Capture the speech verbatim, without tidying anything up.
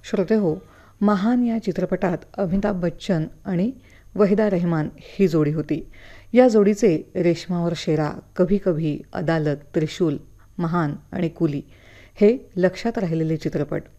श्रोतेहो, महान या चित्रपटात अमिताभ बच्चन आणि वहिदा रेहमान ही जोडी होती. या जोडीचे रेशमावर शेरा, कभी कभी, अदालत, त्रिशूल, महान आणि कुली हे लक्षात राहिलेले चित्रपट.